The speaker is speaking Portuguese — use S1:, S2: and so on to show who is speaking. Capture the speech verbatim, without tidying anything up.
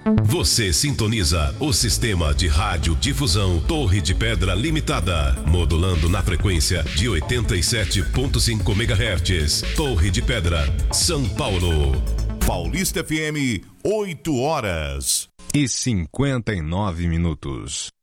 S1: Você sintoniza o sistema de radiodifusão Torre de Pedra Limitada, modulando na frequência de oitenta e sete ponto cinco megahertz. Torre de Pedra, São Paulo.
S2: Paulista F M, oito horas
S3: e cinquenta e nove minutos.